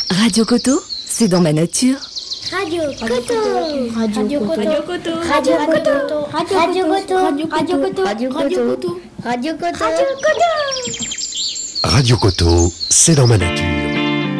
Radio Koto, c'est dans ma nature. Radio Koto. Radio Koto. Radio Koto. Radio Koto. Radio Koto. Radio Koto. Radio Koto. Radio Koto. Radio Koto, c'est dans ma nature.